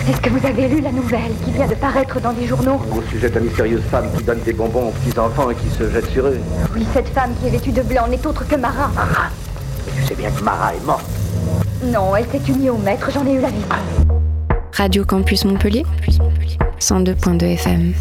Est-ce que vous avez lu la nouvelle qui vient de paraître dans les journaux? Au sujet de la mystérieuse femme qui donne des bonbons aux petits-enfants et qui se jette sur eux. Oui, cette femme qui est vêtue de blanc n'est autre que Mara. Mara? Mais tu sais bien que Mara est morte. Non, elle s'est unie au maître, j'en ai eu la visite. Radio Campus Montpellier, 102.2 FM.